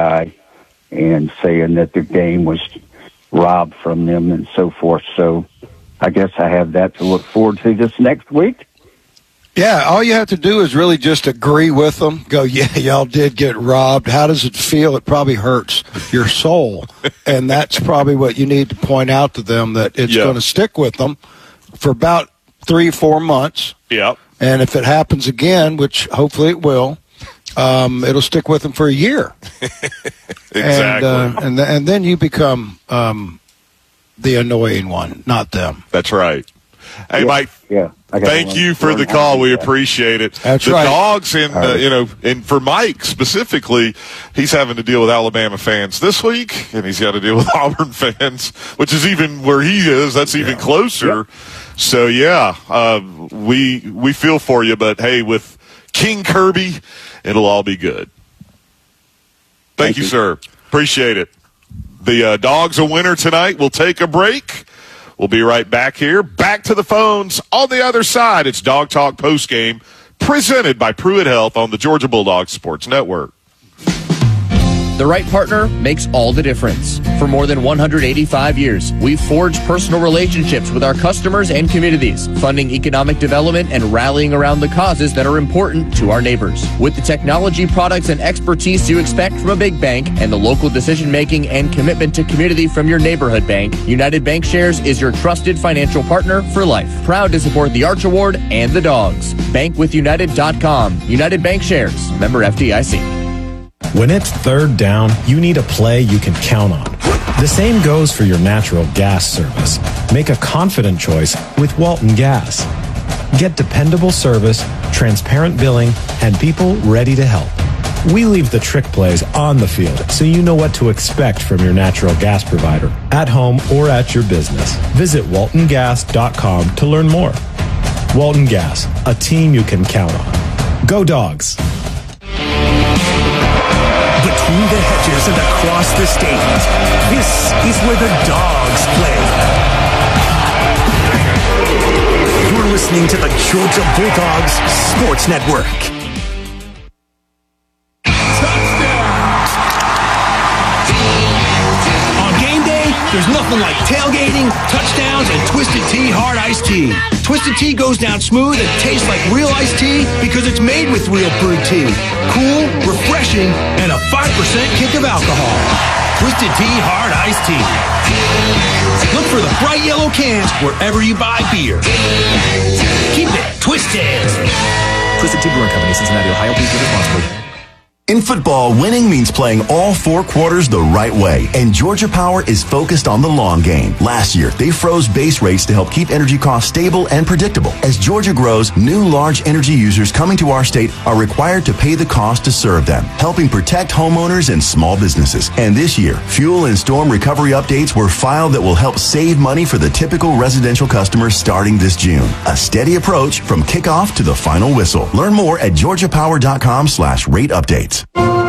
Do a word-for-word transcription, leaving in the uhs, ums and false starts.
guy and saying that the game was robbed from them and so forth. So I guess I have that to look forward to this next week. Yeah, all you have to do is really just agree with them. Go, yeah, y'all did get robbed. How does it feel? It probably hurts your soul. And that's probably what you need to point out to them, that it's yep. going to stick with them for about three, four months. Yep. And if it happens again, which hopefully it will, um, it'll stick with them for a year. Exactly. And, uh, and, th- and then you become um, the annoying one, not them. That's right. Hey, yeah, Mike. Yeah. Thank you for the call. We appreciate it. That's the right. Dogs, and right. uh, you know, and for Mike specifically, he's having to deal with Alabama fans this week, and he's got to deal with Auburn fans, which is even where he is. That's even yeah. closer. Yep. So yeah, uh, we we feel for you, but hey, with King Kirby, it'll all be good. Thank, Thank you, you, sir. Appreciate it. The uh, Dogs a winner tonight. We'll take a break. We'll be right back here. Back to the phones on the other side. It's Dog Talk Postgame, presented by Pruitt Health on the Georgia Bulldogs Sports Network. The right partner makes all the difference. For more than one hundred eighty-five years, we've forged personal relationships with our customers and communities, funding economic development and rallying around the causes that are important to our neighbors. With the technology, products, and expertise you expect from a big bank, and the local decision-making and commitment to community from your neighborhood bank, United Bankshares is your trusted financial partner for life. Proud to support the Arch Award and the Dogs. bank with united dot com. United Bankshares. Member F D I C. When it's third down, you need a play you can count on. The same goes for your natural gas service. Make a confident choice with Walton Gas. Get dependable service, transparent billing, and people ready to help. We leave the trick plays on the field so you know what to expect from your natural gas provider, at home or at your business. Visit walton gas dot com to learn more. Walton Gas, a team you can count on. Go Dogs! Between the hedges and across the state, this is where the Dogs play. You're listening to the Georgia Bulldogs Sports Network. On game day, there's nothing like tailgating, touchdowns, and Twisted Tea Hard Iced Tea. Twisted Tea goes down smooth and tastes like real iced tea because it's made with real brewed tea. Cool, refreshing, and a five percent kick of alcohol. Twisted Tea Hard Iced Tea. Look for the bright yellow cans wherever you buy beer. Keep it twisted. Twisted Tea Brewing Company, Cincinnati, Ohio. Please drink responsibly. In football, winning means playing all four quarters the right way, and Georgia Power is focused on the long game. Last year, they froze base rates to help keep energy costs stable and predictable. As Georgia grows, new large energy users coming to our state are required to pay the cost to serve them, helping protect homeowners and small businesses. And this year, fuel and storm recovery updates were filed that will help save money for the typical residential customer starting this June. A steady approach from kickoff to the final whistle. Learn more at georgia power dot com slash rate updates.